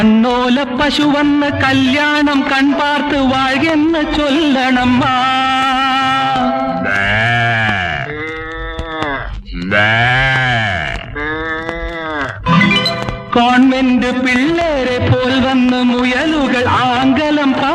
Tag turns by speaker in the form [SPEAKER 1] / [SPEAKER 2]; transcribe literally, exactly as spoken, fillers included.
[SPEAKER 1] കണ്ണോല പശു വന്ന് കല്യാണം കൺപാർത്ത് വാഴെന്ന് ചൊല്ലണമ്മ. കോൺവെന്റ് പിള്ളേരെ പോൽ വന്ന് മുയലുകൾ ആംഗലം